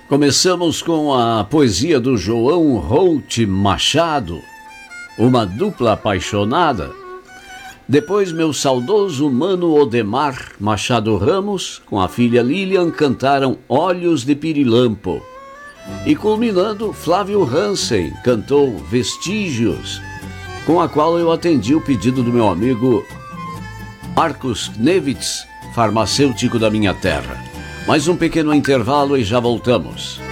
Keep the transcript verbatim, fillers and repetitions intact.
Começamos com a poesia do João Holt Machado, Uma Dupla Apaixonada. Depois, meu saudoso mano Odemar Machado Ramos, com a filha Lilian, cantaram Olhos de Pirilampo. E culminando, Flávio Hansen cantou Vestígios, com a qual eu atendi o pedido do meu amigo Marcos Knevitz, farmacêutico da minha terra. Mais um pequeno intervalo e já voltamos.